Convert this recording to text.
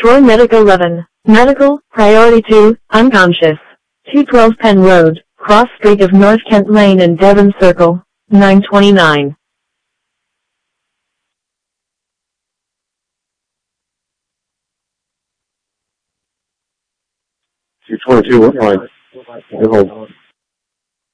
Troy Medic 11. Medical, Priority 2, unconscious. 212 Penn Road, Cross Street of North Kent Lane and Devon Circle, 929. 222, we're fine. Good hold.